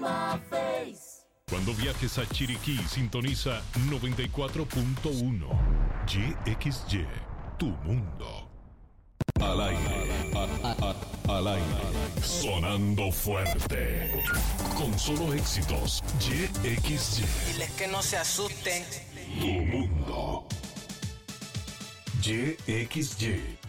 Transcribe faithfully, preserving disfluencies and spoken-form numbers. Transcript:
my face. Cuando viajes a Chiriquí, sintoniza noventa y cuatro punto uno. Y X Y, tu mundo. Al aire, a- a- a- al aire, sonando fuerte. Con solo éxitos, Y X Y. Diles que no se asusten. Tu mundo. Y X Y.